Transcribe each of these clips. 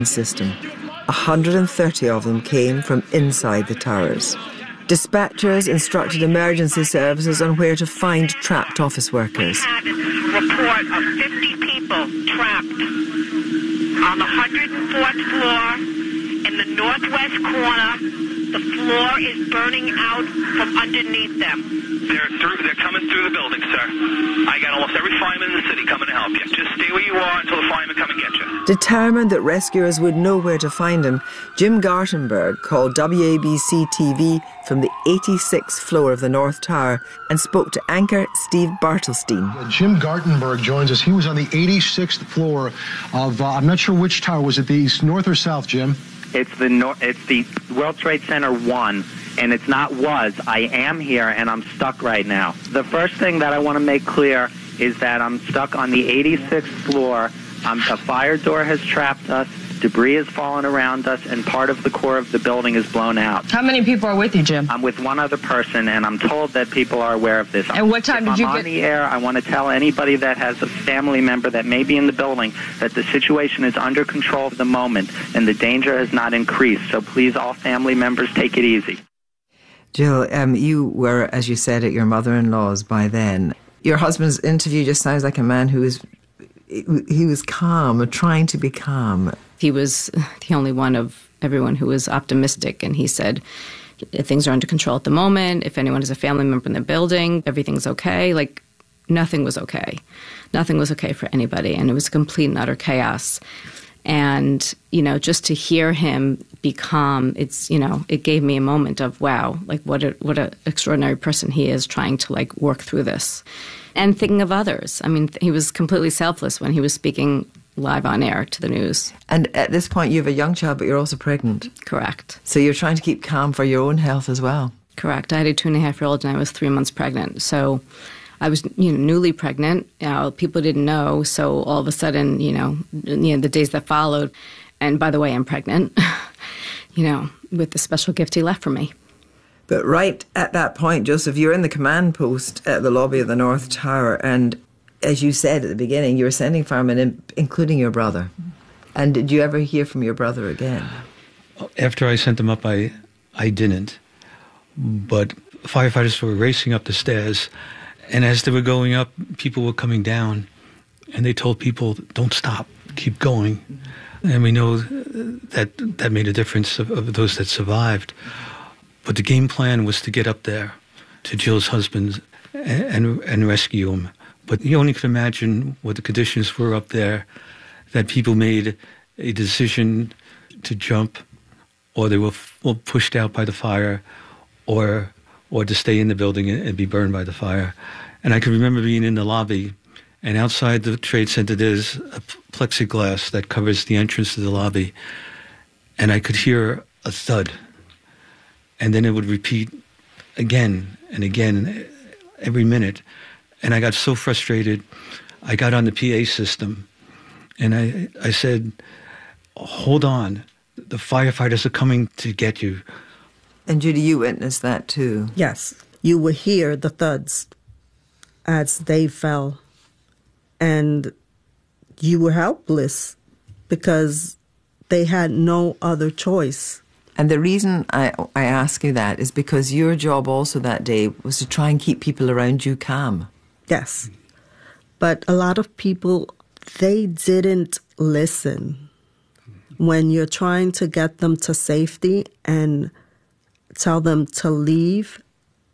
system. 130 of them came from inside the towers. Dispatchers instructed emergency services on where to find trapped office workers. We had a report of 50 people trapped on the 104th floor in the northwest corner. The floor is burning out from underneath them. They're coming through the building, sir. I got almost every fireman in the city coming to help you. Just stay where you are until the firemen come and get you. Determined that rescuers would know where to find him, Jim Gartenberg called WABC-TV from the 86th floor of the North Tower and spoke to anchor Steve Bartelstein. Jim Gartenberg joins us. He was on the 86th floor of, I'm not sure which tower. Was it the north or south, Jim? It's the World Trade Center 1, and it's not was. I am here, and I'm stuck right now. The first thing that I want to make clear is that I'm stuck on the 86th floor. A fire door has trapped us. Debris has fallen around us, and part of the core of the building is blown out. How many people are with you, Jim? I'm with one other person, and I'm told that people are aware of this. And what time did you get... I'm on the air. I want to tell anybody that has a family member that may be in the building that the situation is under control at the moment, and the danger has not increased. So please, all family members, take it easy. Jill, you were, as you said, at your mother-in-law's by then. Your husband's interview just sounds like a man who was... He was calm, trying to be calm. He was the only one of everyone who was optimistic, and he said, things are under control at the moment. If anyone has a family member in the building, everything's okay. Like, nothing was okay. Nothing was okay for anybody, and it was complete and utter chaos. And, just to hear him be calm, it gave me a moment of, wow, like what a extraordinary person he is trying to, work through this. And thinking of others. I mean, he was completely selfless when he was speaking live on air to the news. And at this point, you have a young child, but you're also pregnant. Correct. So you're trying to keep calm for your own health as well. Correct. I had a 2.5-year-old and I was 3 months pregnant. So I was, newly pregnant. People didn't know. So all of a sudden, the days that followed, and by the way, I'm pregnant, with the special gift he left for me. But right at that point, Joseph, you're in the command post at the lobby of the North Tower, and as you said at the beginning, you were sending firemen, including your brother. And did you ever hear from your brother again? After I sent them up, I didn't. But firefighters were racing up the stairs, and as they were going up, people were coming down, and they told people, don't stop, keep going. And we know that made a difference of those that survived. But the game plan was to get up there to Jill's husband and rescue him. But you only could imagine what the conditions were up there, that people made a decision to jump, or they were pushed out by the fire, or to stay in the building and be burned by the fire. And I can remember being in the lobby, and outside the Trade Center there's a plexiglass that covers the entrance to the lobby, and I could hear a thud. And then it would repeat again and again every minute. And I got so frustrated, I got on the PA system, and I said, hold on, the firefighters are coming to get you. And Judy, you witnessed that too. Yes. You would hear the thuds as they fell. And you were helpless because they had no other choice. And the reason I ask you that is because your job also that day was to try and keep people around you calm. Yes. But a lot of people, they didn't listen. When you're trying to get them to safety and tell them to leave,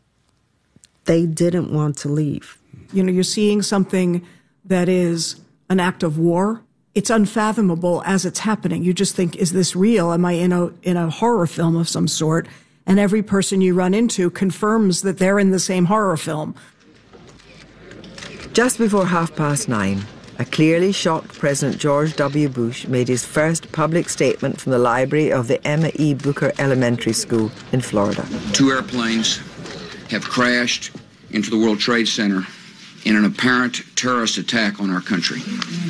they didn't want to leave. You're seeing something that is an act of war. It's unfathomable as it's happening. You just think, is this real? Am I in a horror film of some sort? And every person you run into confirms that they're in the same horror film. Just before 9:30, a clearly shocked President George W. Bush made his first public statement from the library of the Emma E. Booker Elementary School in Florida. 2 airplanes have crashed into the World Trade Center in an apparent terrorist attack on our country.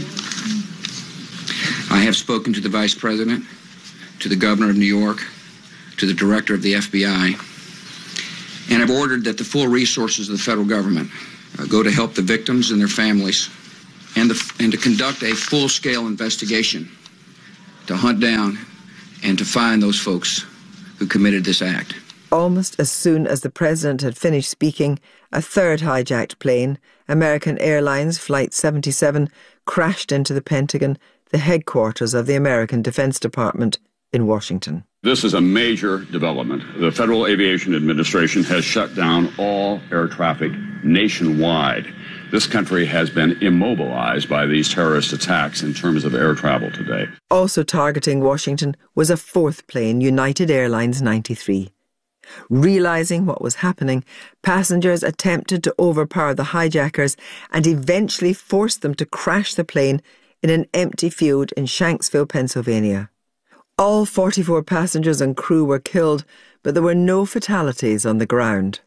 I have spoken to the Vice President, to the Governor of New York, to the Director of the FBI, and have ordered that the full resources of the federal government go to help the victims and their families, and to conduct a full-scale investigation to hunt down and to find those folks who committed this act. Almost as soon as the president had finished speaking, a third hijacked plane, American Airlines Flight 77, crashed into the Pentagon, the headquarters of the American Defense Department in Washington. This is a major development. The Federal Aviation Administration has shut down all air traffic nationwide. This country has been immobilized by these terrorist attacks in terms of air travel today. Also targeting Washington was a fourth plane, United Airlines 93. Realizing what was happening, passengers attempted to overpower the hijackers and eventually forced them to crash the plane in an empty field in Shanksville, Pennsylvania. All 44 passengers and crew were killed, but there were no fatalities on the ground.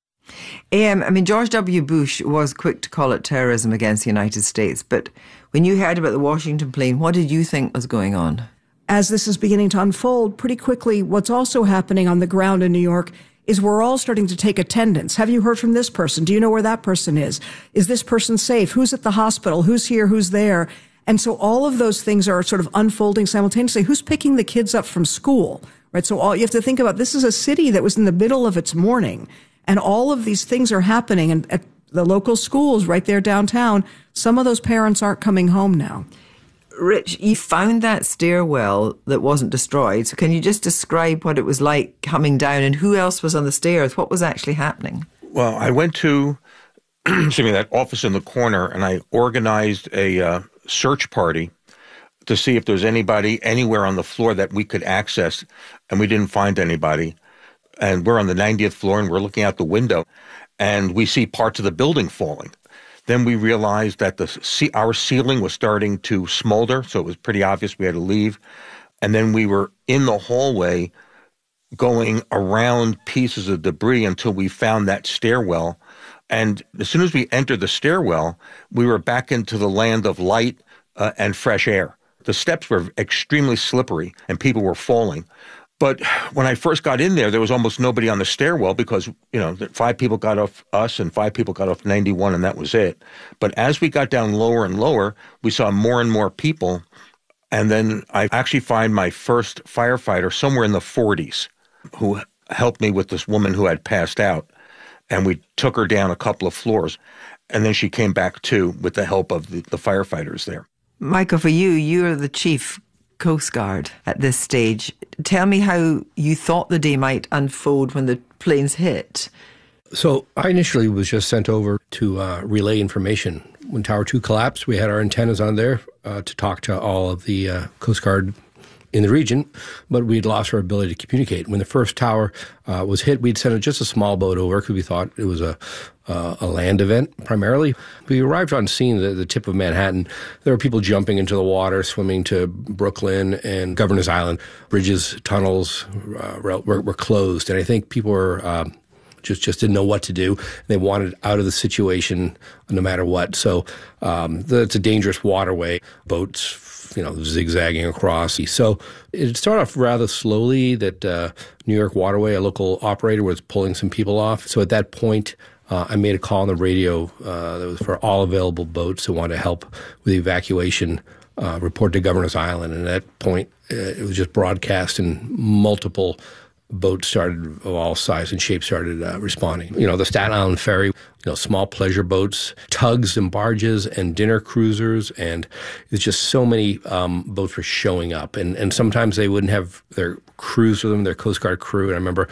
George W. Bush was quick to call it terrorism against the United States, but when you heard about the Washington plane, what did you think was going on? As this is beginning to unfold, pretty quickly, what's also happening on the ground in New York is we're all starting to take attendance. Have you heard from this person? Do you know where that person is? Is this person safe? Who's at the hospital? Who's here? Who's there? And so all of those things are sort of unfolding simultaneously. Who's picking the kids up from school, right? So all you have to think about, this is a city that was in the middle of its mourning, and all of these things are happening. And at the local schools right there downtown, some of those parents aren't coming home now. Rich, you found that stairwell that wasn't destroyed. So can you just describe what it was like coming down and who else was on the stairs? What was actually happening? Well, I went to that office in the corner, and I organized a search party to see if there was anybody anywhere on the floor that we could access, and we didn't find anybody. And we're on the 90th floor, and we're looking out the window, and we see parts of the building falling. Then we realized that our ceiling was starting to smolder, so it was pretty obvious we had to leave. And then we were in the hallway going around pieces of debris until we found that stairwell. And as soon as we entered the stairwell, we were back into the land of light and fresh air. The steps were extremely slippery, and people were falling. But when I first got in there, there was almost nobody on the stairwell because, 5 people got off us and 5 people got off 91, and that was it. But as we got down lower and lower, we saw more and more people. And then I actually find my first firefighter somewhere in the 40s who helped me with this woman who had passed out. And we took her down a couple of floors. And then she came back to with the help of the firefighters there. Michael, for you're the chief Coast Guard at this stage. Tell me how you thought the day might unfold when the planes hit. So I initially was just sent over to relay information. When Tower 2 collapsed, we had our antennas on there to talk to all of the Coast Guard in the region, but we'd lost our ability to communicate. When the first tower was hit, we'd sent just a small boat over because we thought it was a land event primarily. We arrived on scene at the tip of Manhattan. There were people jumping into the water, swimming to Brooklyn and Governor's Island. Bridges, tunnels were closed, and I think people were just didn't know what to do. They wanted out of the situation no matter what. So it's a dangerous waterway. Boats, zigzagging across. So it started off rather slowly that New York Waterway, a local operator, was pulling some people off. So at that point, I made a call on the radio that was for all available boats who wanted to help with the evacuation, report to Governor's Island. And at that point, it was just broadcast, and multiple boats started of all sizes and shapes started responding. The Staten Island Ferry, small pleasure boats, tugs and barges and dinner cruisers, and it's just so many boats were showing up. And sometimes they wouldn't have their crews with them, their Coast Guard crew. And I remember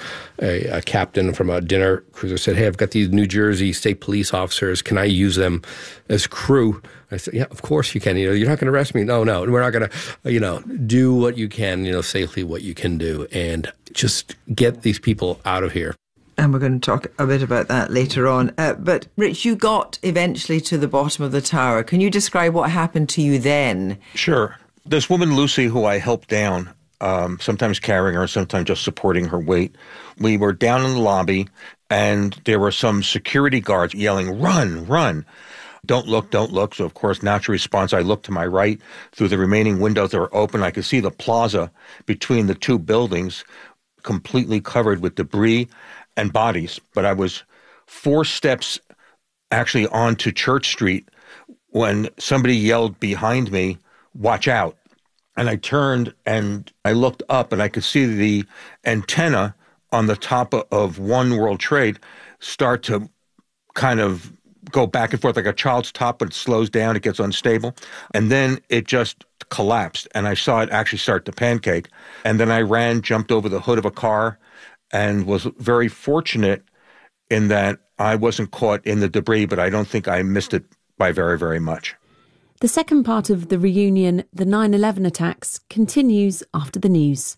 a captain from a dinner cruiser said, "Hey, I've got these New Jersey State Police officers. Can I use them as crew?" I said, "Yeah, of course you can. You're not going to arrest me. No, we're not going to, do what you can, safely what you can do, and just get these people out of here." And we're going to talk a bit about that later on. But Rich, you got eventually to the bottom of the tower. Can you describe what happened to you then? Sure. This woman, Lucy, who I helped down, sometimes carrying her, sometimes just supporting her weight. We were down in the lobby, and there were some security guards yelling, "Run, run." Don't look, don't look. So, of course, natural response, I looked to my right. Through the remaining windows that were open, I could see the plaza between the two buildings completely covered with debris and bodies. But I was 4 steps actually onto Church Street when somebody yelled behind me, "Watch out." And I turned and I looked up and I could see the antenna on the top of One World Trade start to kind of go back and forth like a child's top, but it slows down, it gets unstable. And then it just collapsed, and I saw it actually start to pancake. And then I ran, jumped over the hood of a car, and was very fortunate in that I wasn't caught in the debris, but I don't think I missed it by very, very much. The second part of the reunion, the 9/11 attacks, continues after the news.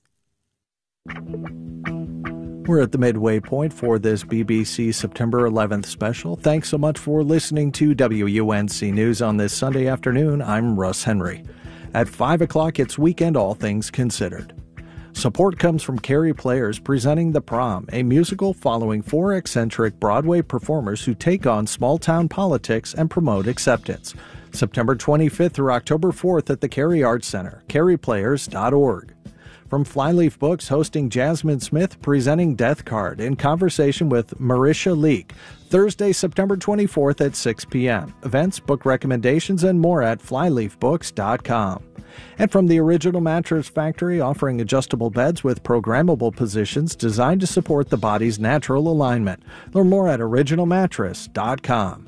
We're at the midway point for this BBC September 11th special. Thanks so much for listening to WUNC News on this Sunday afternoon. I'm Russ Henry. At 5 o'clock, it's Weekend All Things Considered. Support comes from Carrie Players presenting The Prom, a musical following 4 eccentric Broadway performers who take on small-town politics and promote acceptance. September 25th through October 4th at the Carrie Arts Center, carrieplayers.org. From Flyleaf Books, hosting Jasmine Smith presenting Death Card in conversation with Marisha Leak, Thursday, September 24th at 6 p.m. Events, book recommendations, and more at flyleafbooks.com. And from the Original Mattress Factory, offering adjustable beds with programmable positions designed to support the body's natural alignment. Learn more at originalmattress.com.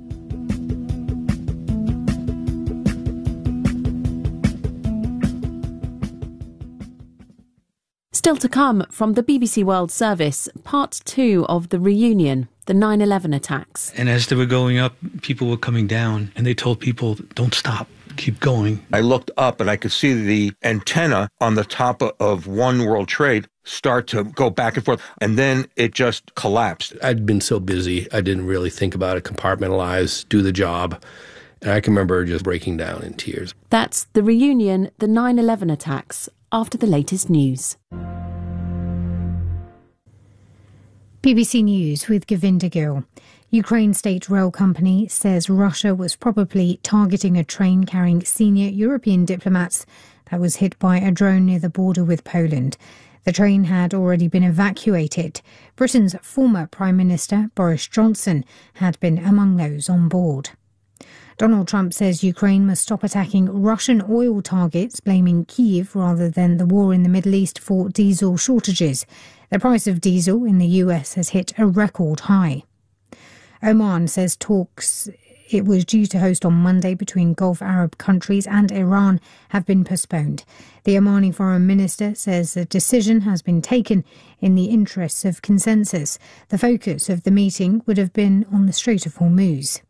Still to come from the BBC World Service, part 2 of the reunion, the 9/11 attacks. And as they were going up, people were coming down, and they told people, don't stop, keep going. I looked up and I could see the antenna on the top of One World Trade start to go back and forth, and then it just collapsed. I'd been so busy, I didn't really think about it, compartmentalize, do the job. And I can remember just breaking down in tears. That's the reunion, the 9/11 attacks, after the latest news. BBC News with Govinda Gill. Ukraine State Rail Company says Russia was probably targeting a train carrying senior European diplomats that was hit by a drone near the border with Poland. The train had already been evacuated. Britain's former Prime Minister, Boris Johnson, had been among those on board. Donald Trump says Ukraine must stop attacking Russian oil targets, blaming Kyiv rather than the war in the Middle East for diesel shortages. The price of diesel in the US has hit a record high. Oman says talks it was due to host on Monday between Gulf Arab countries and Iran have been postponed. The Omani foreign minister says the decision has been taken in the interests of consensus. The focus of the meeting would have been on the Strait of Hormuz.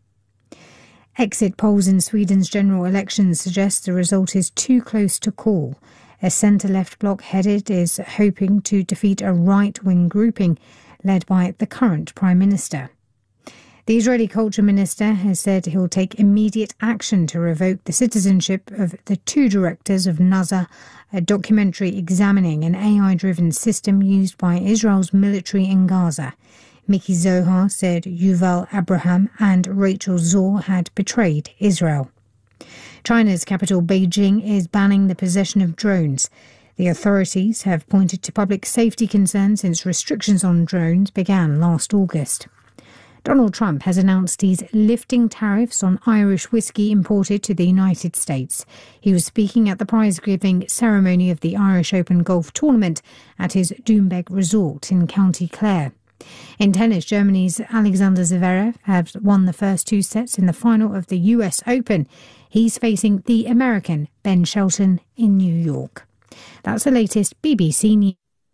Exit polls in Sweden's general elections suggest the result is too close to call. A centre-left bloc headed is hoping to defeat a right-wing grouping led by the current Prime Minister. The Israeli Culture Minister has said he'll take immediate action to revoke the citizenship of the 2 directors of Nazar, a documentary examining an AI-driven system used by Israel's military in Gaza. Miki Zohar said Yuval Abraham and Rachel Zor had betrayed Israel. China's capital Beijing is banning the possession of drones. The authorities have pointed to public safety concerns since restrictions on drones began last August. Donald Trump has announced he's lifting tariffs on Irish whiskey imported to the United States. He was speaking at the prize-giving ceremony of the Irish Open Golf Tournament at his Doonbeg Resort in County Clare. In tennis, Germany's Alexander Zverev has won the first 2 sets in the final of the US Open. He's facing the American Ben Shelton in New York. That's the latest BBC News.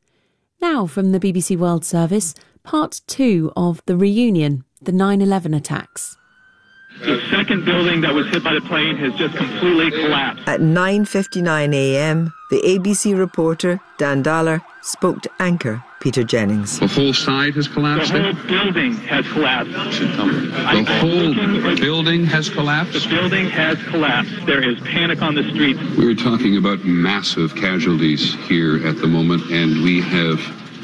Now from the BBC World Service, part 2 of the reunion, the 9/11 attacks. The second building that was hit by the plane has just completely collapsed. At 9:59 a.m., the ABC reporter, Dan Dollar, spoke to anchor Peter Jennings. The whole side has collapsed? The whole building has collapsed. The whole building has collapsed? The building has collapsed. There is panic on the streets. We're talking about massive casualties here at the moment, and we have...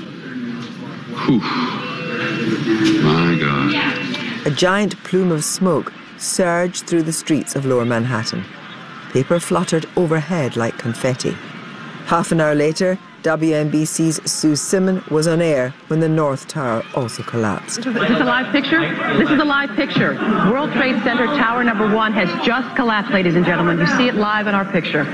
My God. A giant plume of smoke surged through the streets of Lower Manhattan. Paper fluttered overhead like confetti. Half an hour later, WNBC's Sue Simon was on air when the North Tower also collapsed. Is this a live picture? This is a live picture. World Trade Center Tower number 1 has just collapsed, ladies and gentlemen. You see it live in our picture.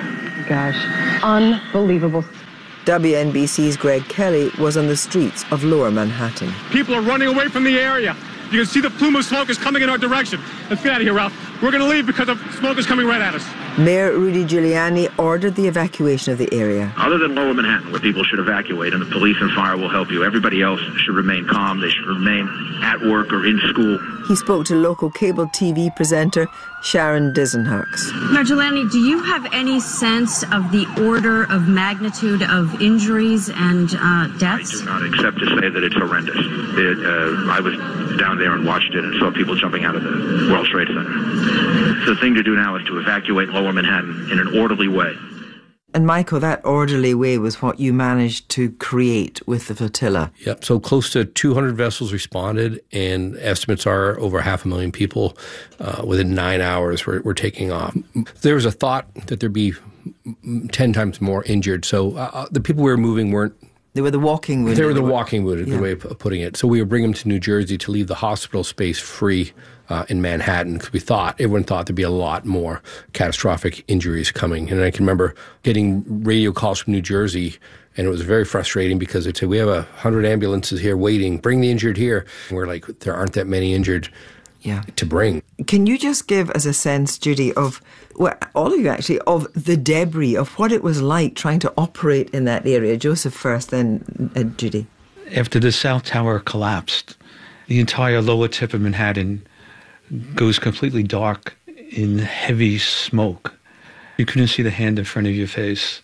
gosh. Unbelievable. WNBC's Greg Kelly was on the streets of Lower Manhattan. People are running away from the area. You can see the plume of smoke is coming in our direction. Let's get out of here, Ralph. We're going to leave because the smoke is coming right at us. Mayor Rudy Giuliani ordered the evacuation of the area. Other than Lower Manhattan, where people should evacuate, and the police and fire will help you, everybody else should remain calm. They should remain at work or in school. He spoke to local cable TV presenter Sharon Dizenhux. Mayor Giuliani, do you have any sense of the order of magnitude of injuries and deaths? I do not, except to say that it's horrendous. I was down there and watched it and saw people jumping out of the World Trade Center. So the thing to do now is to evacuate Lower Manhattan in an orderly way. And Michael, that orderly way was what you managed to create with the flotilla. Yep. So close to 200 vessels responded, and estimates are over 500,000 people within 9 hours were taking off. There was a thought that there'd be 10 times more injured. So the people we were moving weren't. They were the walking wounded. They were the walking wounded, the way of putting it. So we would bring them to New Jersey to leave the hospital space free in Manhattan, because everyone thought there'd be a lot more catastrophic injuries coming. And I can remember getting radio calls from New Jersey, and it was very frustrating because they'd say, we have 100 ambulances here waiting, bring the injured here. And we're like, there aren't that many injured to bring. Can you just give us a sense, Judy, of, well, all of you actually, of the debris, of what it was like trying to operate in that area? Joseph first, then Judy. After the South Tower collapsed, the entire lower tip of Manhattan goes completely dark in heavy smoke. You couldn't see the hand in front of your face.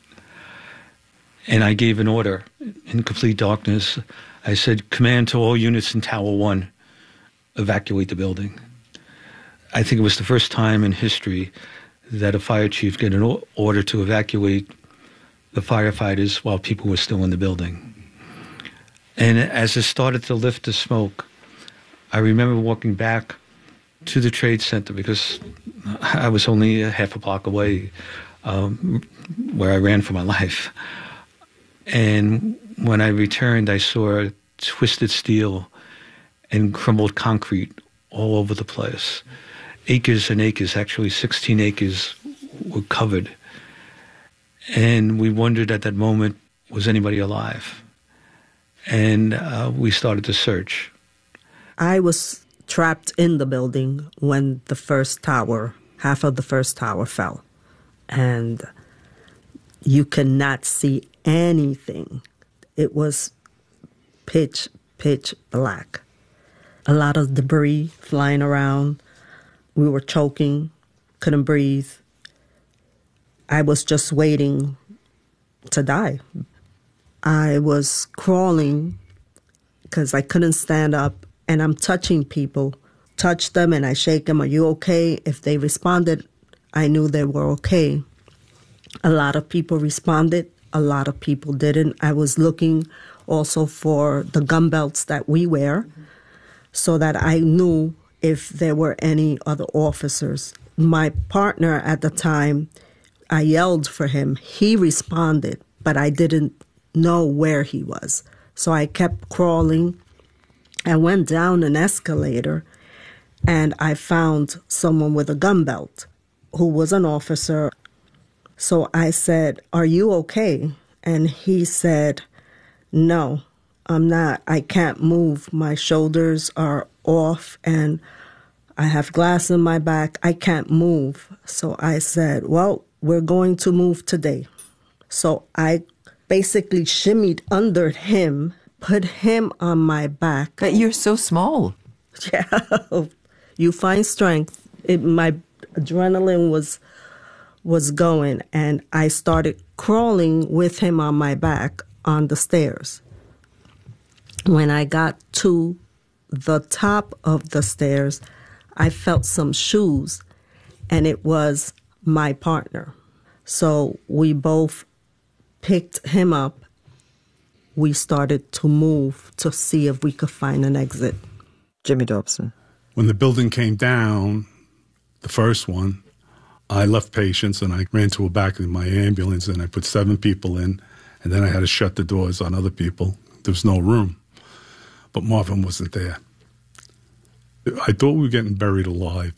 And I gave an order in complete darkness. I said, command to all units in Tower 1, evacuate the building. I think it was the first time in history that a fire chief get an order to evacuate the firefighters while people were still in the building. And as it started to lift the smoke, I remember walking back to the Trade Center, because I was only a half a block away where I ran for my life. And when I returned, I saw twisted steel and crumbled concrete all over the place. Acres and acres, actually 16 acres, were covered. And we wondered at that moment, was anybody alive? And we started to search. I was trapped in the building when the first tower, half of the first tower fell. And you could not see anything. It was pitch black. A lot of debris flying around. We were choking, couldn't breathe. I was just waiting to die. I was crawling because I couldn't stand up, and I'm touching people. Touch them and I shake them, are you okay? If they responded, I knew they were okay. A lot of people responded, a lot of people didn't. I was looking also for the gun belts that we wear so that I knew if there were any other officers. My partner at the time, I yelled for him. He responded, but I didn't know where he was. So I kept crawling. I went down an escalator, and I found someone with a gun belt who was an officer. So I said, are you okay? And he said, no, I'm not. I can't move. My shoulders are off, and I have glass in my back. I can't move. So I said, well, we're going to move today. So I basically shimmied under him, put him on my back. But you're so small. Yeah. You find strength. My adrenaline was going, and I started crawling with him on my back on the stairs. When I got to the top of the stairs, I felt some shoes, and it was my partner. So we both picked him up. We started to move to see if we could find an exit. Jimmy Dobson. When the building came down, the first one, I left patients and I ran to the back of my ambulance and I put 7 people in, and then I had to shut the doors on other people. There was no room. But Marvin wasn't there. I thought we were getting buried alive.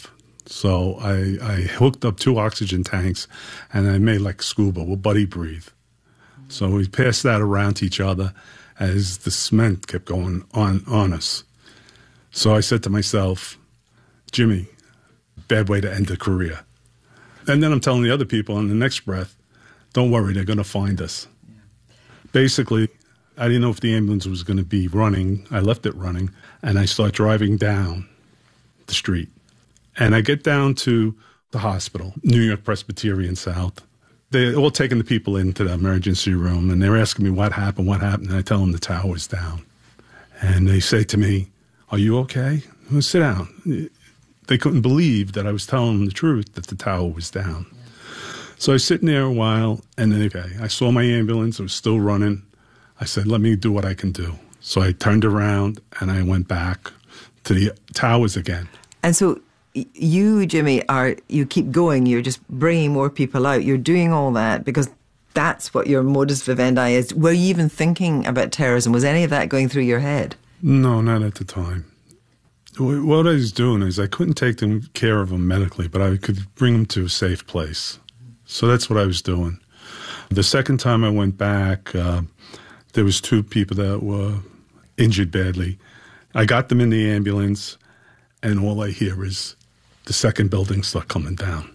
So I hooked up 2 oxygen tanks, and I made like scuba. We'll buddy breathe. So we passed that around to each other as the cement kept going on us. So I said to myself, Jimmy, bad way to end a career. And then I'm telling the other people in the next breath, don't worry, they're going to find us. Yeah. Basically, I didn't know if the ambulance was going to be running. I left it running, and I start driving down the street. And I get down to the hospital, New York Presbyterian South. They're all taking the people into the emergency room, and they're asking me what happened, and I tell them the tower was down. And they say to me, are you okay? Well, sit down. They couldn't believe that I was telling them the truth, that the tower was down. Yeah. So I was sitting there a while, and then, I saw my ambulance. It was still running. I said, let me do what I can do. So I turned around, and I went back to the towers again. And so you, Jimmy, you keep going. You're just bringing more people out. You're doing all that because that's what your modus vivendi is. Were you even thinking about terrorism? Was any of that going through your head? No, not at the time. What I was doing is I couldn't take care of them medically, but I could bring them to a safe place. So that's what I was doing. The second time I went back, there was 2 people that were injured badly. I got them in the ambulance, and all I hear is the second building start coming down.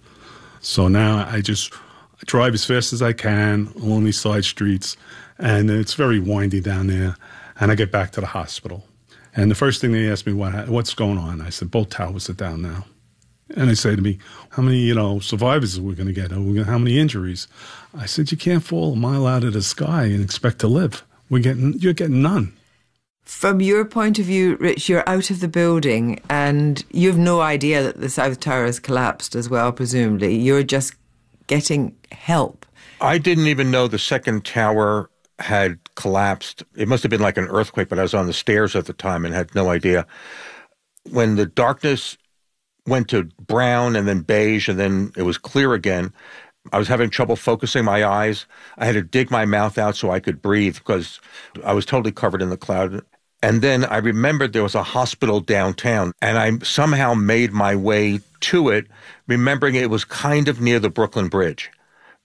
So now I just drive as fast as I can along these side streets, and it's very windy down there, and I get back to the hospital. And the first thing they asked me, what's going on? I said, both towers are down now. And they say to me, how many, survivors are we going to get? How many injuries? I said, you can't fall a mile out of the sky and expect to live. You're getting none. From your point of view, Rich, you're out of the building and you have no idea that the South Tower has collapsed as well, presumably. You're just getting help. I didn't even know the second tower had collapsed. It must have been like an earthquake, but I was on the stairs at the time and had no idea. When the darkness went to brown and then beige and then it was clear again, I was having trouble focusing my eyes. I had to dig my mouth out so I could breathe because I was totally covered in the cloud. And then I remembered there was a hospital downtown, and I somehow made my way to it, remembering it was kind of near the Brooklyn Bridge.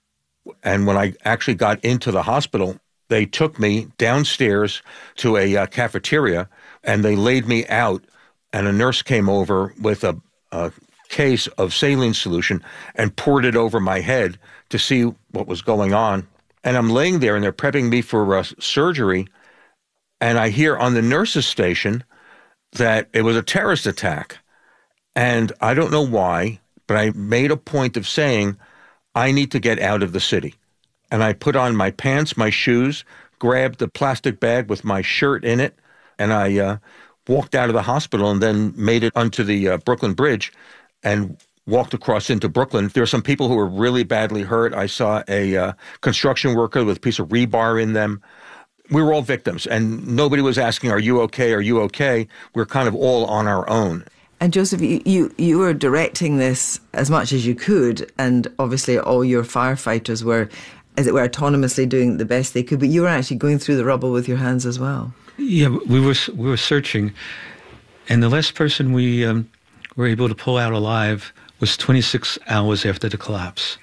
And when I actually got into the hospital, they took me downstairs to a cafeteria, and they laid me out, and a nurse came over with a case of saline solution and poured it over my head to see what was going on. And I'm laying there, and they're prepping me for surgery, and I hear on the nurse's station that it was a terrorist attack. And I don't know why, but I made a point of saying, I need to get out of the city. And I put on my pants, my shoes, grabbed the plastic bag with my shirt in it, and I walked out of the hospital and then made it onto the Brooklyn Bridge and walked across into Brooklyn. There were some people who were really badly hurt. I saw a construction worker with a piece of rebar in them. We were all victims, and nobody was asking, are you okay, are you okay? We're kind of all on our own. And Joseph, you were directing this as much as you could, and obviously all your firefighters were, as it were, autonomously doing the best they could, but you were actually going through the rubble with your hands as well. Yeah, we were searching, and the last person we were able to pull out alive was 26 hours after the collapse.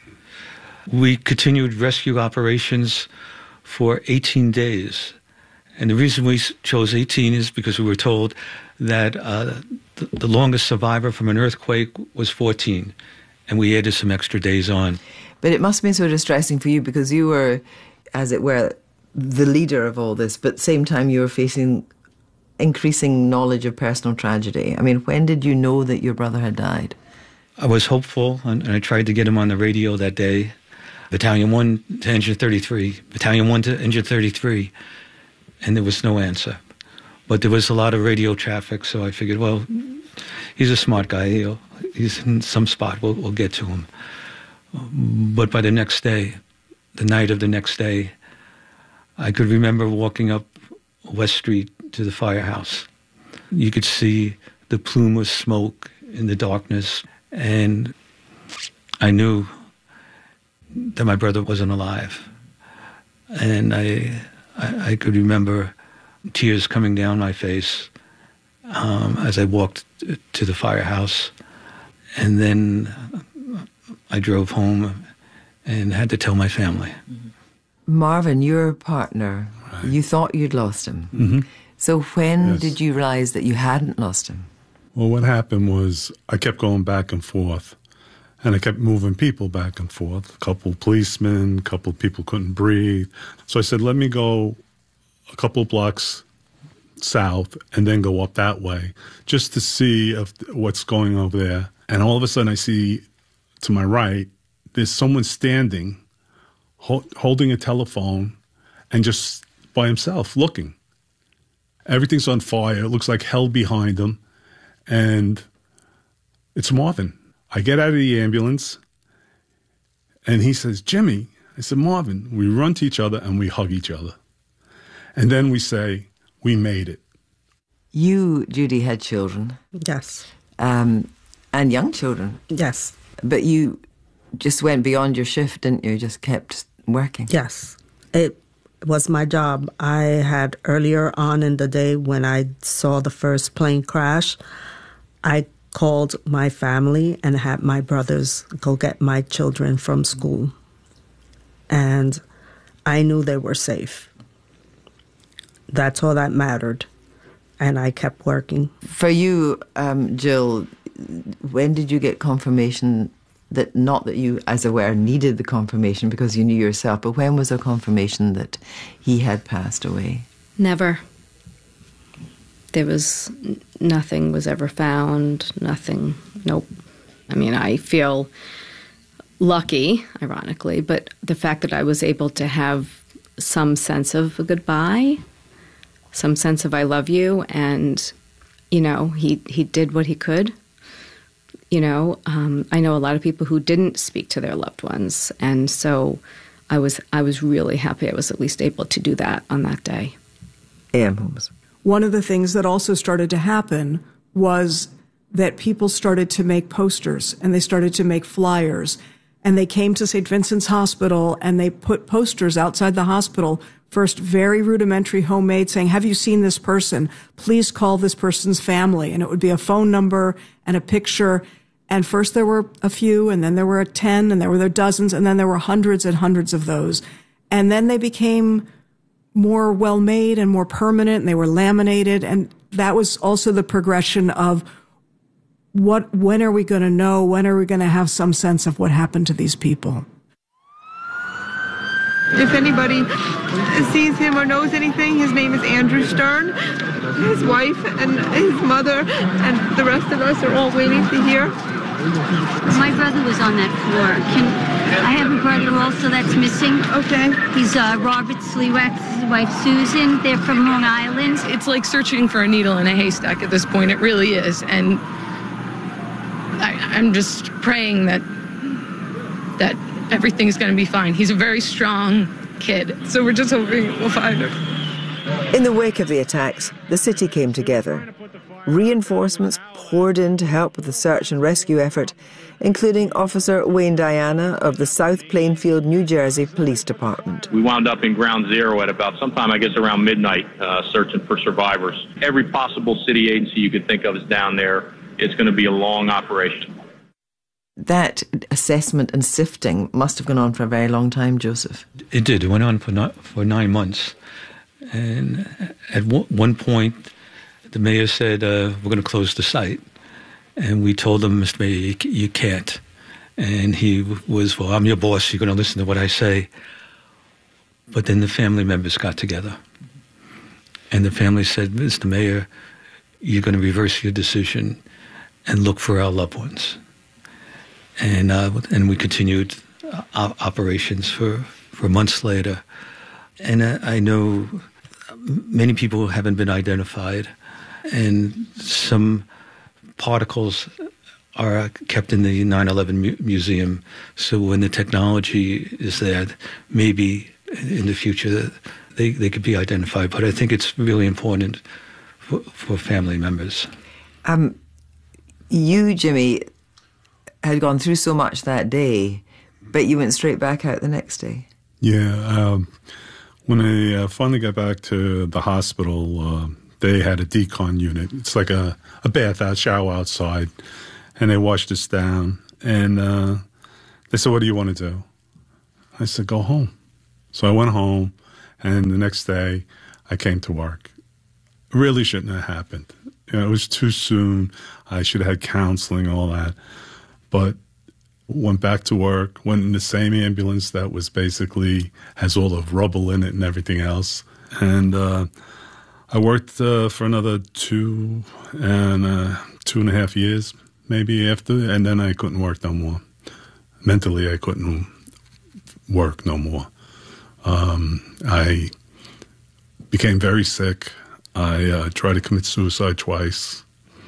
We continued rescue operations for 18 days. And the reason we chose 18 is because we were told that the longest survivor from an earthquake was 14, and we added some extra days on. But it must have been so distressing for you because you were, as it were, the leader of all this, but at the same time you were facing increasing knowledge of personal tragedy. I mean, when did you know that your brother had died? I was hopeful, and I tried to get him on the radio that day. Battalion 1 to Engine 33, Battalion 1 to Engine 33, and there was no answer. But there was a lot of radio traffic, so I figured, well, he's a smart guy. He's in some spot. We'll get to him. But by the next day, the night of the next day, I could remember walking up West Street to the firehouse. You could see the plume of smoke in the darkness, and I knew that my brother wasn't alive. And I could remember tears coming down my face as I walked to the firehouse. And then I drove home and had to tell my family. Marvin, your partner, you thought you'd lost him. Mm-hmm. So when Yes. did you realize that you hadn't lost him? Well, what happened was I kept going back and forth, and I kept moving people back and forth. A couple policemen, a couple people couldn't breathe. So I said, let me go a couple blocks south and then go up that way just to see what's going over there. And all of a sudden I see to my right, there's someone standing, holding a telephone and just by himself looking. Everything's on fire. It looks like hell behind him. And it's Marvin. I get out of the ambulance and he says, Jimmy. I said, Marvin. We run to each other and we hug each other. And then we say, we made it. You, Judy, had children. Yes. And young children. Yes. But you just went beyond your shift, didn't you? You just kept working. Yes. It was my job. I had earlier on in the day when I saw the first plane crash, I called my family and had my brothers go get my children from school. And I knew they were safe. That's all that mattered. And I kept working. For you, Jill, when did you get confirmation that, not that you, as it were, needed the confirmation because you knew yourself, but when was there confirmation that he had passed away? Never. There was nothing was ever found, nothing, nope. I mean, I feel lucky, ironically, but the fact that I was able to have some sense of a goodbye, some sense of I love you, and, you know, he did what he could. You know, I know a lot of people who didn't speak to their loved ones, and so I was really happy I was at least able to do that on that day. A.M. Holmes. One of the things that also started to happen was that people started to make posters and they started to make flyers. And they came to St. Vincent's Hospital and they put posters outside the hospital, first very rudimentary, homemade, saying, have you seen this person? Please call this person's family. And it would be a phone number and a picture. And first there were a few, and then there were 10, and there were dozens, and then there were hundreds and hundreds of those. And then they became more well-made and more permanent, and they were laminated. And that was also the progression of when are we going to know? When are we going to have some sense of what happened to these people? If anybody sees him or knows anything, his name is Andrew Stern. His wife and his mother and the rest of us are all waiting to hear. My brother was on that floor. I have a brother also that's missing. Okay. He's Robert Slewack's wife, Susan. They're from Long Island. It's like searching for a needle in a haystack at this point. It really is. And I'm just praying that everything's going to be fine. He's a very strong kid. So we're just hoping we'll find him. In the wake of the attacks, the city came together. Reinforcements poured in to help with the search and rescue effort, including Officer Wayne Diana of the South Plainfield, New Jersey Police Department. We wound up in Ground Zero at about sometime, I guess, around midnight, searching for survivors. Every possible city agency you could think of is down there. It's going to be a long operation. That assessment and sifting must have gone on for a very long time, Joseph. It did. It went on for 9 months. And at one point, the mayor said, we're going to close the site. And we told him, Mr. Mayor, you can't. And he was, well, I'm your boss. You're going to listen to what I say. But then the family members got together. And the family said, Mr. Mayor, you're going to reverse your decision and look for our loved ones. And we continued operations for months later. And I know many people haven't been identified, and some particles are kept in the 9/11 museum. So when the technology is there, maybe in the future they could be identified. But I think it's really important for family members. You, Jimmy, had gone through so much that day, but you went straight back out the next day. Yeah. When I finally got back to the hospital, they had a decon unit. It's like a bath, shower outside. And they washed us down. And they said, what do you want to do? I said, go home. So I went home, and the next day I came to work. It really shouldn't have happened. It was too soon. I should have had counseling, all that. But went back to work, went in the same ambulance that was basically has all the rubble in it and everything else. And I worked for another 2.5 years, maybe after, and then I couldn't work no more. Mentally, I couldn't work no more. I became very sick. I tried to commit suicide twice.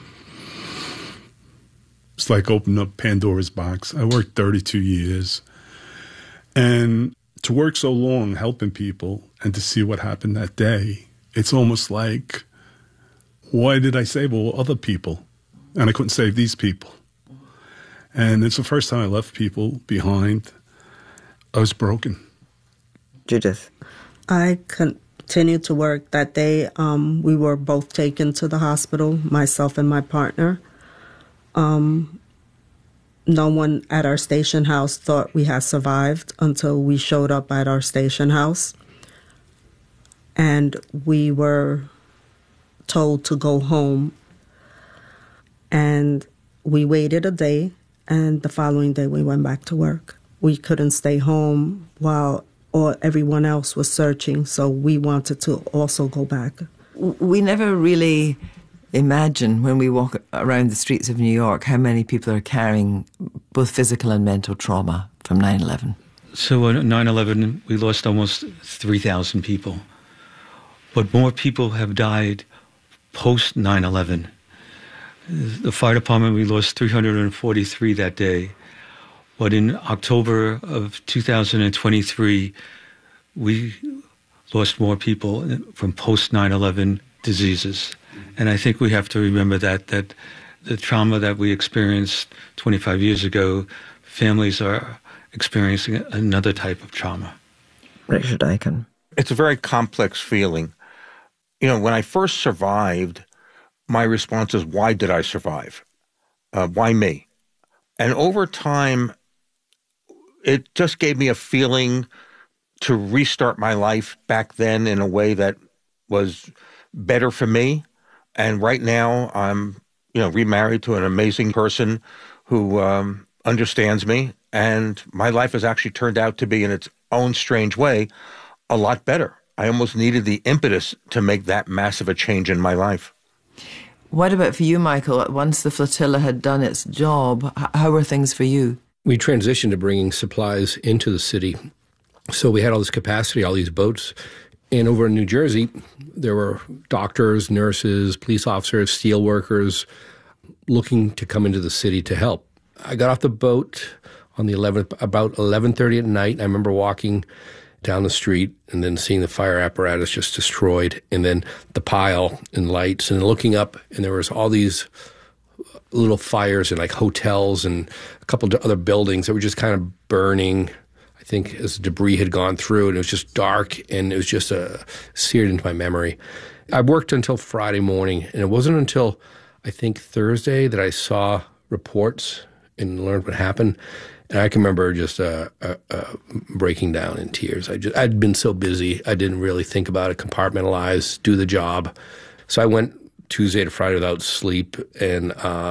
It's like opening up Pandora's box. I worked 32 years. And to work so long helping people and to see what happened that day, it's almost like, why did I save all other people? And I couldn't save these people. And it's the first time I left people behind. I was broken. Judith? I continued to work that day. We were both taken to the hospital, myself and my partner. No one at our station house thought we had survived until we showed up at our station house. And we were told to go home. And we waited a day, and the following day we went back to work. We couldn't stay home while everyone else was searching, so we wanted to also go back. We never really imagine when we walk around the streets of New York how many people are carrying both physical and mental trauma from 9/11. So on 9/11, we lost almost 3,000 people. But more people have died post 9/11. The fire department, we lost 343 that day. But in October of 2023, we lost more people from post 9/11 diseases. And I think we have to remember that the trauma that we experienced 25 years ago, families are experiencing another type of trauma. Richard Eichen. It's a very complex feeling. You know, when I first survived, my response is, why did I survive? Why me? And over time, it just gave me a feeling to restart my life back then in a way that was better for me. And right now, I'm, remarried to an amazing person who understands me. And my life has actually turned out to be, in its own strange way, a lot better. I almost needed the impetus to make that massive a change in my life. What about for you, Michael? Once the flotilla had done its job, how were things for you? We transitioned to bringing supplies into the city. So we had all this capacity, all these boats. And over in New Jersey, there were doctors, nurses, police officers, steel workers looking to come into the city to help. I got off the boat on the 11th, about 11:30 at night. I remember walking down the street and then seeing the fire apparatus just destroyed, and then the pile and lights, and looking up, and there was all these little fires in like hotels and a couple of other buildings that were just kind of burning, I think, as debris had gone through, and it was just dark, and it was just seared into my memory. I worked until Friday morning, and it wasn't until, I think, Thursday that I saw reports and learned what happened. And I can remember just breaking down in tears. I'd been so busy, I didn't really think about it, compartmentalize, do the job. So I went Tuesday to Friday without sleep, and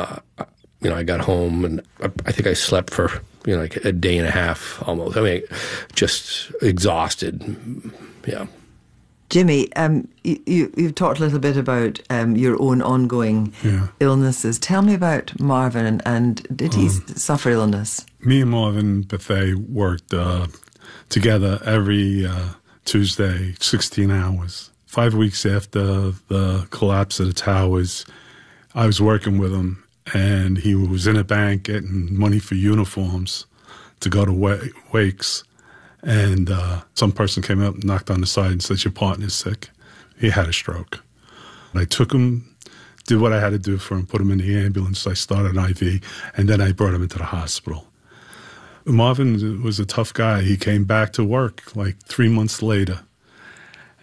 I got home, and I think I slept for like a day and a half almost. I mean, just exhausted. Yeah. Jimmy, you've talked a little bit about your own ongoing illnesses. Tell me about Marvin, and did he suffer illness? Me and Marvin Bethea worked together every Tuesday, 16 hours. 5 weeks after the collapse of the towers, I was working with him, and he was in a bank getting money for uniforms to go to wakes. And some person came up, knocked on the side, and said, "Your partner's sick." He had a stroke. And I took him, did what I had to do for him, put him in the ambulance. I started an IV, and then I brought him into the hospital. Marvin was a tough guy. He came back to work like 3 months later.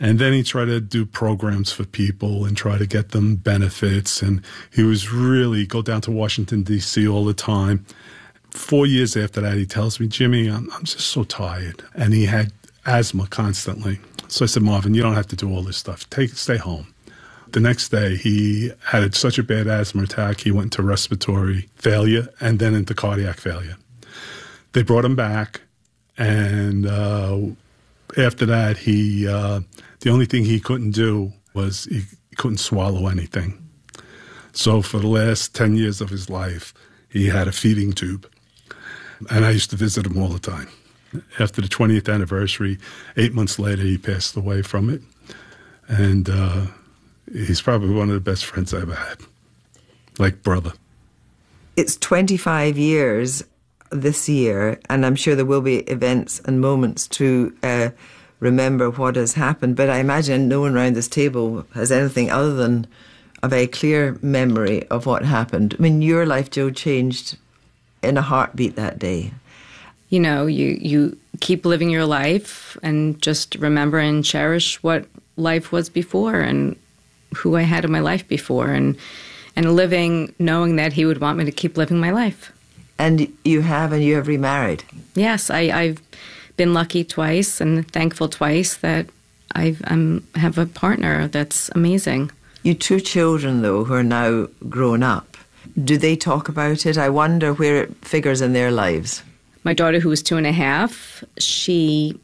And then he tried to do programs for people and try to get them benefits. And he was really go down to Washington, D.C. all the time. 4 years after that, he tells me, Jimmy, I'm just so tired. And he had asthma constantly. So I said, Marvin, you don't have to do all this stuff. Stay home. The next day, he had such a bad asthma attack, he went into respiratory failure and then into cardiac failure. They brought him back, and after that, the only thing he couldn't do was he couldn't swallow anything. So for the last 10 years of his life, he had a feeding tube. And I used to visit him all the time. After the 20th anniversary, 8 months later, he passed away from it. And he's probably one of the best friends I ever had, like brother. It's 25 years this year, and I'm sure there will be events and moments to remember what has happened. But I imagine no one around this table has anything other than a very clear memory of what happened. I mean, your life, Joe, changed in a heartbeat that day. You know, you keep living your life and just remember and cherish what life was before and who I had in my life before, and living knowing that he would want me to keep living my life. And you have remarried? Yes, I've been lucky twice and thankful twice that I have a partner that's amazing. You 2 children, though, who are now grown up. Do they talk about it? I wonder where it figures in their lives. My daughter, who was 2.5, she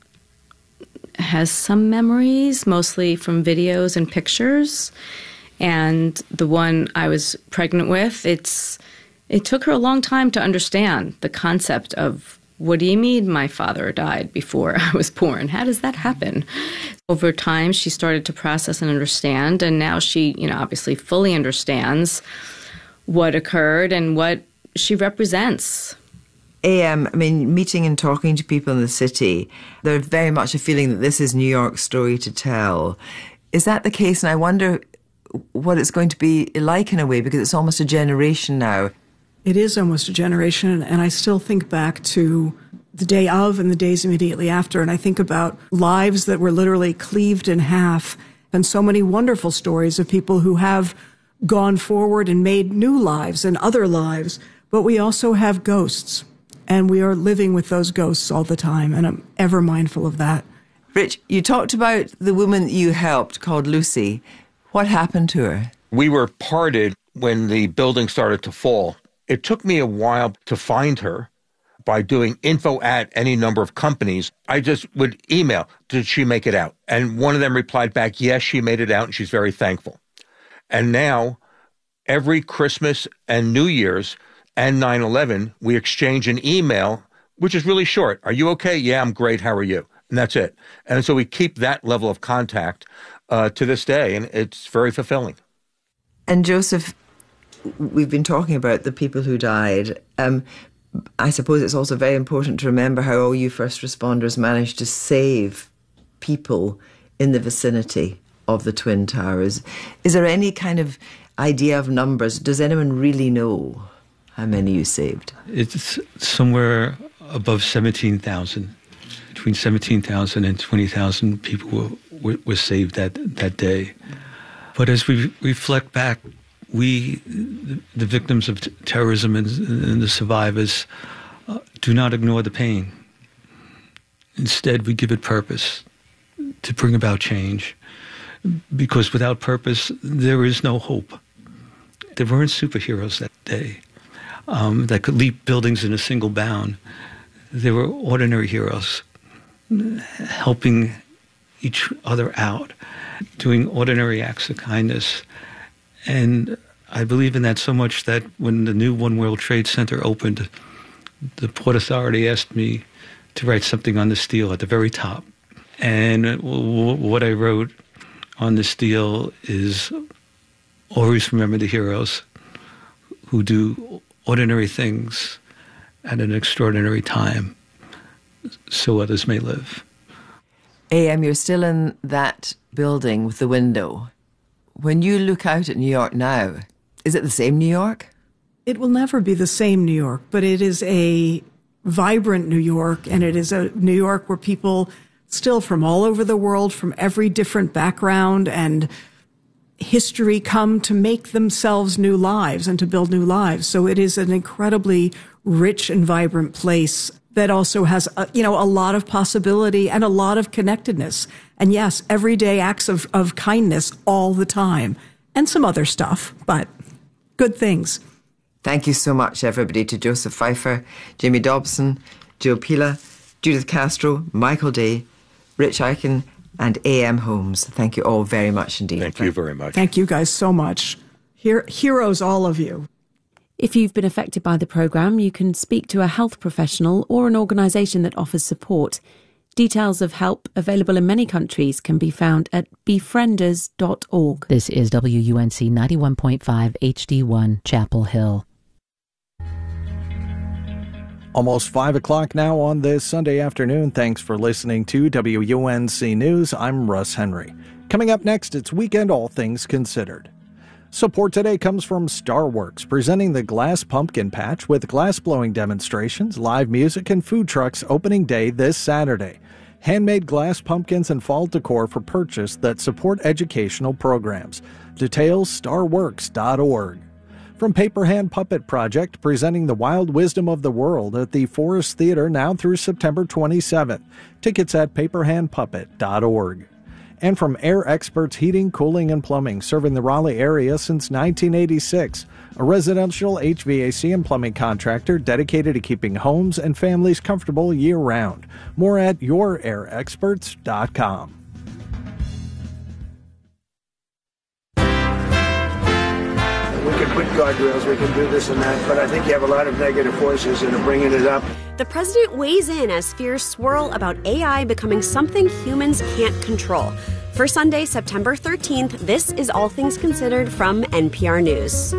has some memories, mostly from videos and pictures. And the one I was pregnant with, it took her a long time to understand the concept of, what do you mean my father died before I was born? How does that happen? Over time, she started to process and understand, and now she, obviously fully understands what occurred and what she represents. Meeting and talking to people in the city, there's very much a feeling that this is New York's story to tell. Is that the case? And I wonder what it's going to be like in a way, because it's almost a generation now. It is almost a generation, and I still think back to the day of and the days immediately after, and I think about lives that were literally cleaved in half, and so many wonderful stories of people who have gone forward and made new lives and other lives, but we also have ghosts, and we are living with those ghosts all the time, and I'm ever mindful of that. Rich, you talked about the woman you helped called Lucy. What happened to her? We were parted when the building started to fall. It took me a while to find her by doing info at any number of companies. I just would email, did she make it out? And one of them replied back, yes, she made it out, and she's very thankful. And now, every Christmas and New Year's and 9/11, we exchange an email, which is really short. Are you okay? Yeah, I'm great. How are you? And that's it. And so we keep that level of contact to this day, and it's very fulfilling. And Joseph, we've been talking about the people who died. I suppose it's also very important to remember how all you first responders managed to save people in the vicinity of the Twin Towers. Is there any kind of idea of numbers? Does anyone really know how many you saved? It's somewhere above 17,000. Between 17,000 and 20,000 people were saved that day. But as we reflect back, we, the victims of terrorism and the survivors, do not ignore the pain. Instead, we give it purpose to bring about change. Because without purpose, there is no hope. There weren't superheroes that day that could leap buildings in a single bound. There were ordinary heroes helping each other out, doing ordinary acts of kindness. And I believe in that so much that when the new One World Trade Center opened, the Port Authority asked me to write something on the steel at the very top. And what I wrote on the steel is, always remember the heroes who do ordinary things at an extraordinary time so others may live. A.M., you're still in that building with the window. When you look out at New York now, is it the same New York? It will never be the same New York, but it is a vibrant New York, and it is a New York where people still from all over the world, from every different background and history, come to make themselves new lives and to build new lives. So it is an incredibly rich and vibrant place that also has, a lot of possibility and a lot of connectedness. And yes, everyday acts of kindness all the time. And some other stuff, but good things. Thank you so much, everybody, to Joseph Pfeiffer, Jamie Dobson, Joe Pila, Judith Castro, Michael Day, Rich Eichen, and A.M. Holmes. Thank you all very much indeed. Thank you very much. Thank you guys so much. Heroes, all of you. If you've been affected by the programme, you can speak to a health professional or an organisation that offers support. Details of help available in many countries can be found at befrienders.org. This is WUNC 91.5 HD1 Chapel Hill. Almost 5 o'clock now on this Sunday afternoon. Thanks for listening to WUNC News. I'm Russ Henry. Coming up next, it's Weekend All Things Considered. Support today comes from Starworks, presenting the Glass Pumpkin Patch with glass-blowing demonstrations, live music, and food trucks opening day this Saturday. Handmade glass pumpkins and fall decor for purchase that support educational programs. Details, starworks.org. From Paper Hand Puppet Project, presenting the wild wisdom of the world at the Forest Theater now through September 27th. Tickets at paperhandpuppet.org. And from Air Experts Heating, Cooling, and Plumbing, serving the Raleigh area since 1986. A residential HVAC and plumbing contractor dedicated to keeping homes and families comfortable year-round. More at yourairexperts.com. We can put guardrails, we can do this and that, but I think you have a lot of negative forces that are bringing it up. The president weighs in as fears swirl about AI becoming something humans can't control. For Sunday, September 13th, this is All Things Considered from NPR News.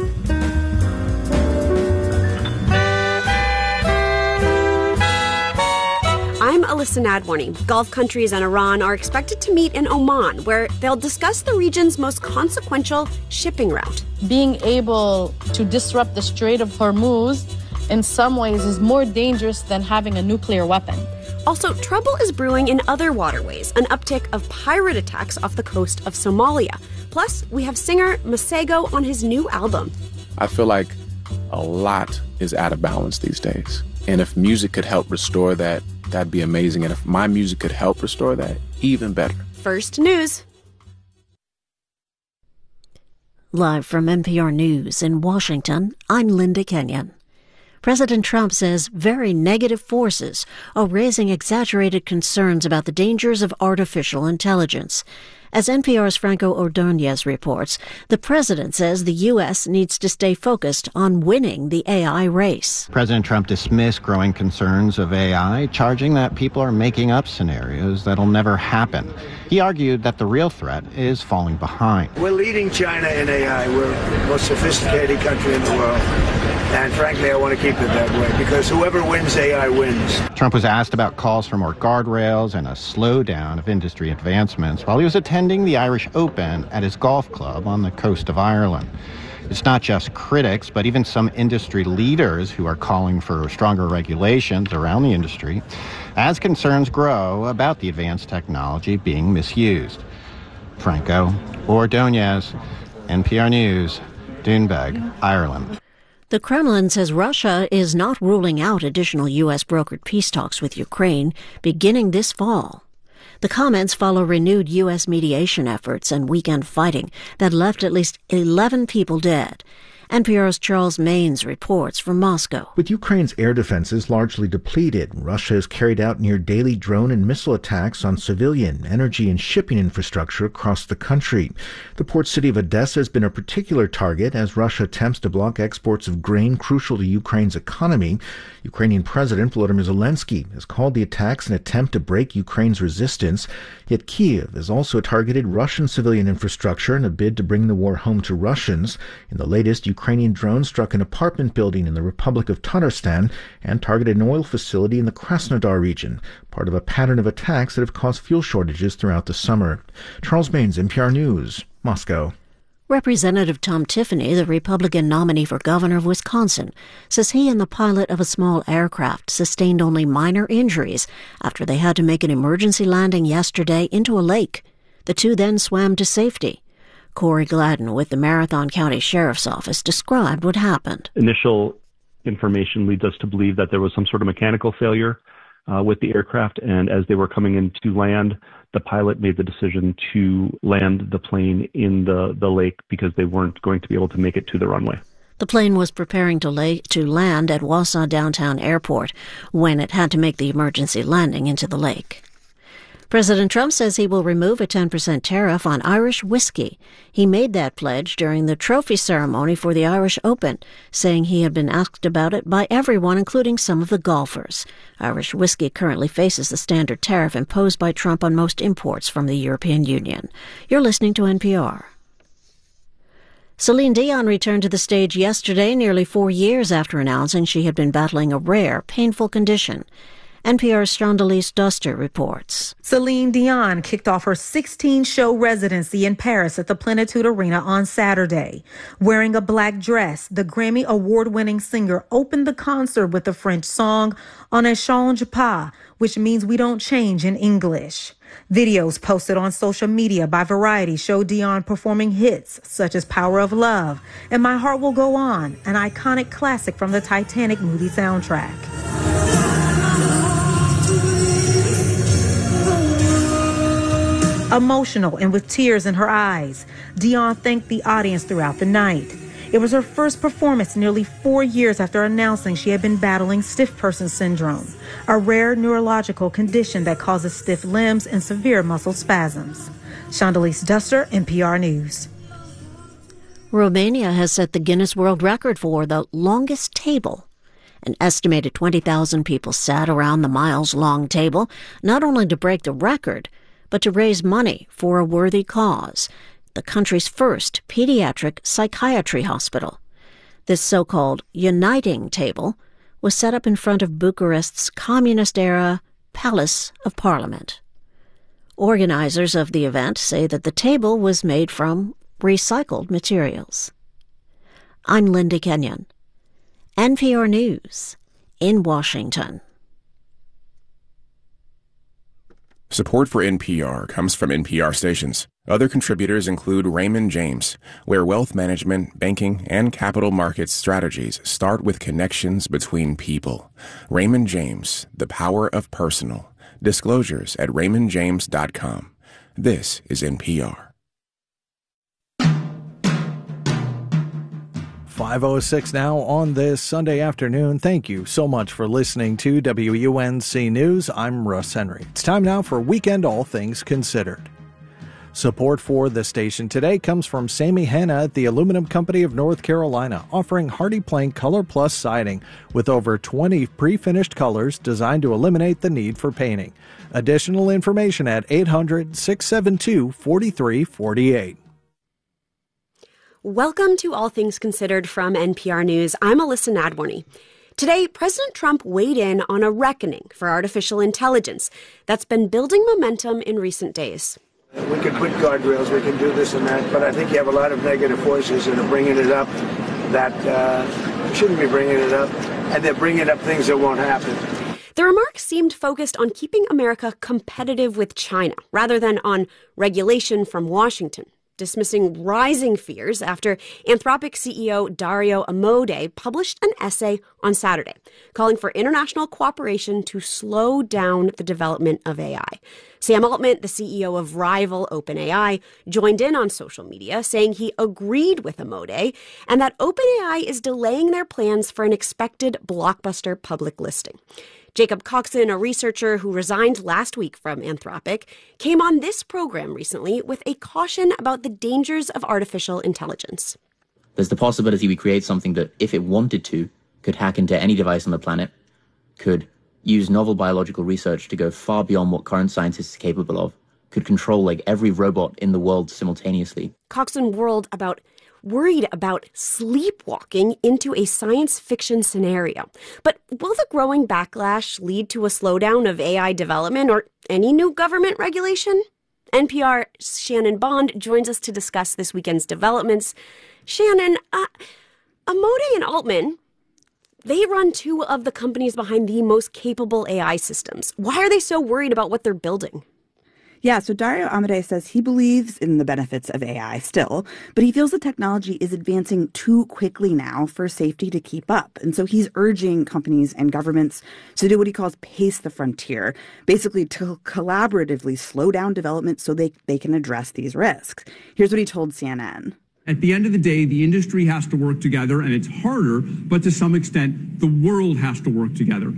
I'm Alyssa Nadworny. Gulf countries and Iran are expected to meet in Oman, where they'll discuss the region's most consequential shipping route. Being able to disrupt the Strait of Hormuz in some ways is more dangerous than having a nuclear weapon. Also, trouble is brewing in other waterways, an uptick of pirate attacks off the coast of Somalia. Plus, we have singer Masego on his new album. I feel like a lot is out of balance these days. And if music could help restore that, that'd be amazing. And if my music could help restore that, even better. First News. Live from NPR News in Washington, I'm Linda Kenyon. President Trump says very negative forces are raising exaggerated concerns about the dangers of artificial intelligence. As NPR's Franco Ordonez reports, the president says the U.S. needs to stay focused on winning the AI race. President Trump dismissed growing concerns of AI, charging that people are making up scenarios that'll never happen. He argued that the real threat is falling behind. We're leading China in AI. We're the most sophisticated country in the world. And frankly, I want to keep it that way, because whoever wins AI wins. Trump was asked about calls for more guardrails and a slowdown of industry advancements while he was attending the Irish Open at his golf club on the coast of Ireland. It's not just critics, but even some industry leaders who are calling for stronger regulations around the industry as concerns grow about the advanced technology being misused. Franco Ordonez, NPR News, Doonbeg, Ireland. The Kremlin says Russia is not ruling out additional U.S. brokered peace talks with Ukraine beginning this fall. The comments follow renewed U.S. mediation efforts and weekend fighting that left at least 11 people dead. NPR's Charles Maynes reports from Moscow. With Ukraine's air defenses largely depleted, Russia has carried out near-daily drone and missile attacks on civilian, energy, and shipping infrastructure across the country. The port city of Odessa has been a particular target as Russia attempts to block exports of grain crucial to Ukraine's economy. Ukrainian President Volodymyr Zelensky has called the attacks an attempt to break Ukraine's resistance. Yet Kyiv has also targeted Russian civilian infrastructure in a bid to bring the war home to Russians. In the latest, Ukrainian drones struck an apartment building in the Republic of Tatarstan and targeted an oil facility in the Krasnodar region, part of a pattern of attacks that have caused fuel shortages throughout the summer. Charles Maynes, NPR News, Moscow. Representative Tom Tiffany, the Republican nominee for governor of Wisconsin, says he and the pilot of a small aircraft sustained only minor injuries after they had to make an emergency landing yesterday into a lake. The two then swam to safety. Corey Gladden with the Marathon County Sheriff's Office described what happened. Initial information leads us to believe that there was some sort of mechanical failure with the aircraft, and as they were coming in to land, the pilot made the decision to land the plane in the lake because they weren't going to be able to make it to the runway. The plane was preparing to land at Wausau Downtown Airport when it had to make the emergency landing into the lake. President Trump says he will remove a 10% tariff on Irish whiskey. He made that pledge during the trophy ceremony for the Irish Open, saying he had been asked about it by everyone, including some of the golfers. Irish whiskey currently faces the standard tariff imposed by Trump on most imports from the European Union. You're listening to NPR. Celine Dion returned to the stage yesterday, nearly 4 years after announcing she had been battling a rare, painful condition. NPR's Chandalise Duster reports. Celine Dion kicked off her 16-show residency in Paris at the Plenitude Arena on Saturday. Wearing a black dress, the Grammy award-winning singer opened the concert with the French song On ne change pas, which means we don't change in English. Videos posted on social media by Variety show Dion performing hits such as Power of Love and My Heart Will Go On, an iconic classic from the Titanic movie soundtrack. Emotional and with tears in her eyes, Dion thanked the audience throughout the night. It was her first performance nearly 4 years after announcing she had been battling stiff person syndrome, a rare neurological condition that causes stiff limbs and severe muscle spasms. Chandalise Duster, NPR News. Romania has set the Guinness World Record for the longest table. An estimated 20,000 people sat around the miles-long table, not only to break the record, but to raise money for a worthy cause, the country's first pediatric psychiatry hospital. This so-called uniting table was set up in front of Bucharest's communist-era Palace of Parliament. Organizers of the event say that the table was made from recycled materials. I'm Linda Kenyon, NPR News in Washington. Support for NPR comes from NPR stations. Other contributors include Raymond James, where wealth management, banking, and capital markets strategies start with connections between people. Raymond James, the power of personal. Disclosures at raymondjames.com. This is NPR. 5:06 now on this Sunday afternoon. Thank you so much for listening to WUNC News. I'm Russ Henry. It's time now for Weekend All Things Considered. Support for the station today comes from Sammy Hanna at the Aluminum Company of North Carolina, offering Hardy Plank Color Plus siding with over 20 pre-finished colors designed to eliminate the need for painting. Additional information at 800-672-4348. Welcome to All Things Considered from NPR News. I'm Alyssa Nadworny. Today, President Trump weighed in on a reckoning for artificial intelligence that's been building momentum in recent days. We can put guardrails, we can do this and that, but I think you have a lot of negative forces that are bringing it up that shouldn't be bringing it up, and they're bringing up things that won't happen. The remarks seemed focused on keeping America competitive with China rather than on regulation from Washington, dismissing rising fears after Anthropic CEO Dario Amodei published an essay on Saturday calling for international cooperation to slow down the development of AI. Sam Altman, the CEO of rival OpenAI, joined in on social media saying he agreed with Amodei and that OpenAI is delaying their plans for an expected blockbuster public listing. Jacob Coxon, a researcher who resigned last week from Anthropic, came on this program recently with a caution about the dangers of artificial intelligence. There's the possibility we create something that, if it wanted to, could hack into any device on the planet, could use novel biological research to go far beyond what current scientists are capable of, could control like every robot in the world simultaneously. Coxon worried about sleepwalking into a science fiction scenario. But will the growing backlash lead to a slowdown of AI development or any new government regulation? NPR's Shannon Bond joins us to discuss this weekend's developments. Shannon, Amodei and Altman, they run two of the companies behind the most capable AI systems. Why are they so worried about what they're building? Yeah, so Dario Amodei says he believes in the benefits of AI still, but he feels the technology is advancing too quickly now for safety to keep up. And so he's urging companies and governments to do what he calls pace the frontier, basically to collaboratively slow down development so they can address these risks. Here's what he told CNN. At the end of the day, the industry has to work together, and it's harder, but to some extent, the world has to work together.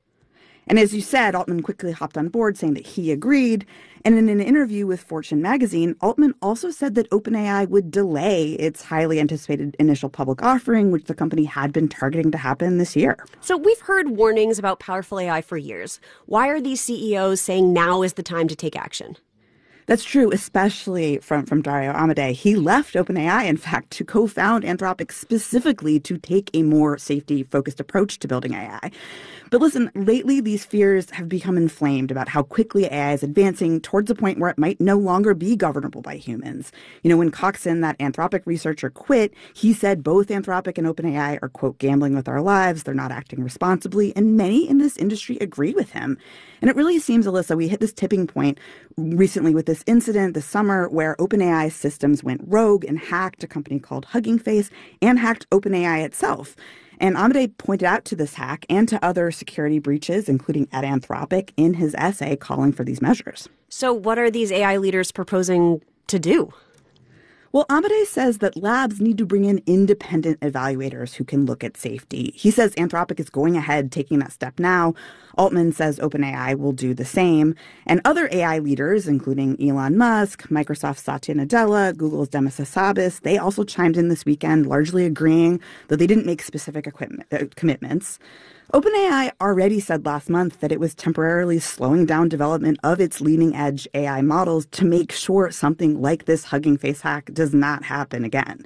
And as you said, Altman quickly hopped on board saying that he agreed. And in an interview with Fortune magazine, Altman also said that OpenAI would delay its highly anticipated initial public offering, which the company had been targeting to happen this year. So we've heard warnings about powerful AI for years. Why are these CEOs saying now is the time to take action? That's true, especially from Dario Amodei. He left OpenAI, in fact, to co-found Anthropic specifically to take a more safety-focused approach to building AI. But listen, lately these fears have become inflamed about how quickly AI is advancing towards a point where it might no longer be governable by humans. You know, when Coxon, that Anthropic researcher, quit, he said both Anthropic and OpenAI are, quote, gambling with our lives, they're not acting responsibly, and many in this industry agree with him. And it really seems, Alyssa, we hit this tipping point recently with this incident this summer where OpenAI systems went rogue and hacked a company called Hugging Face and hacked OpenAI itself. And Amodei pointed out to this hack and to other security breaches, including at Anthropic, in his essay calling for these measures. So what are these AI leaders proposing to do? Well, Amodei says that labs need to bring in independent evaluators who can look at safety. He says Anthropic is going ahead, taking that step now. Altman says OpenAI will do the same. And other AI leaders, including Elon Musk, Microsoft's Satya Nadella, Google's Demis Hassabis, they also chimed in this weekend, largely agreeing, though they didn't make specific commitments. OpenAI already said last month that it was temporarily slowing down development of its leading-edge AI models to make sure something like this Hugging Face hack does not happen again.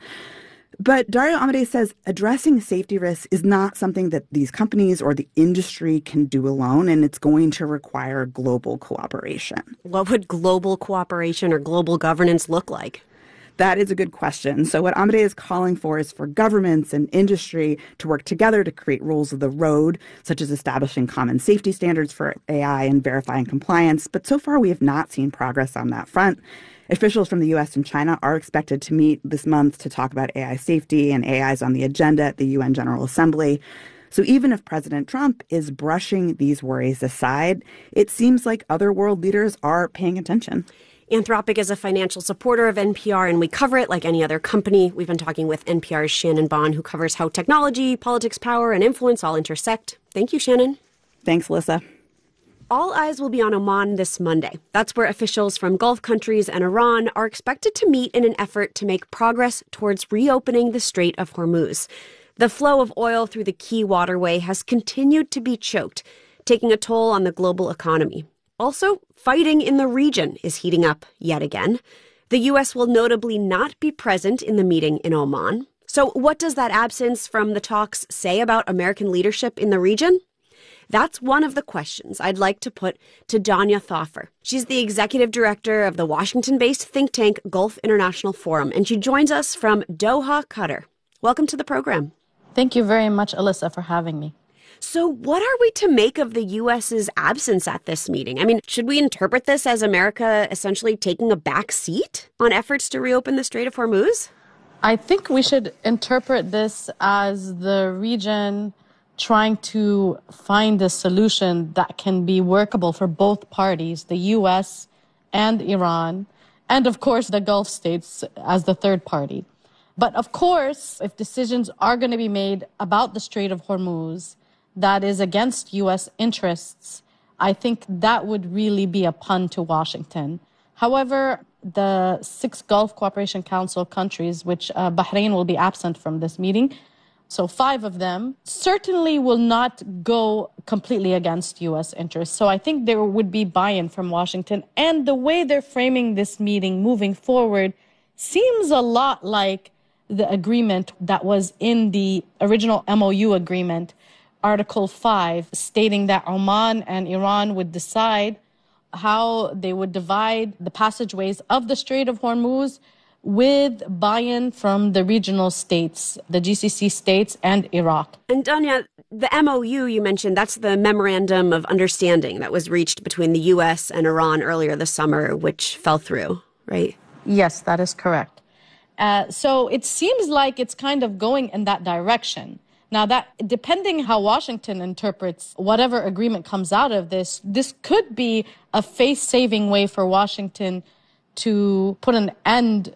But Dario Amodei says addressing safety risks is not something that these companies or the industry can do alone, and it's going to require global cooperation. What would global cooperation or global governance look like? That is a good question. So what Amodei is calling for is for governments and industry to work together to create rules of the road, such as establishing common safety standards for AI and verifying compliance. But so far, we have not seen progress on that front. Officials from the U.S. and China are expected to meet this month to talk about AI safety, and AI is on the agenda at the UN General Assembly. So even if President Trump is brushing these worries aside, it seems like other world leaders are paying attention. Anthropic is a financial supporter of NPR, and we cover it like any other company. We've been talking with NPR's Shannon Bond, who covers how technology, politics, power, and influence all intersect. Thank you, Shannon. Thanks, Alyssa. All eyes will be on Oman this Monday. That's where officials from Gulf countries and Iran are expected to meet in an effort to make progress towards reopening the Strait of Hormuz. The flow of oil through the key waterway has continued to be choked, taking a toll on the global economy. Also, fighting in the region is heating up yet again. The U.S. will notably not be present in the meeting in Oman. So what does that absence from the talks say about American leadership in the region? That's one of the questions I'd like to put to Danya Thoffer. She's the executive director of the Washington-based think tank Gulf International Forum, and she joins us from Doha, Qatar. Welcome to the program. Thank you very much, Alyssa, for having me. So what are we to make of the U.S.'s absence at this meeting? I mean, should we interpret this as America essentially taking a back seat on efforts to reopen the Strait of Hormuz? I think we should interpret this as the region trying to find a solution that can be workable for both parties, the U.S. and Iran, and of course the Gulf states as the third party. But of course, if decisions are going to be made about the Strait of Hormuz that is against U.S. interests, I think that would really be a pun to Washington. However, the 6 Gulf Cooperation Council countries, which Bahrain will be absent from this meeting, so 5 of them, certainly will not go completely against U.S. interests. So I think there would be buy-in from Washington. And the way they're framing this meeting moving forward seems a lot like the agreement that was in the original MOU agreement, Article 5, stating that Oman and Iran would decide how they would divide the passageways of the Strait of Hormuz with buy-in from the regional states, the GCC states and Iraq. And Danya, the MOU you mentioned, that's the Memorandum of Understanding that was reached between the U.S. and Iran earlier this summer, which fell through, right? Yes, that is correct. So it seems like it's kind of going in that direction. Now, that depending how Washington interprets whatever agreement comes out of this could be a face-saving way for Washington to put an end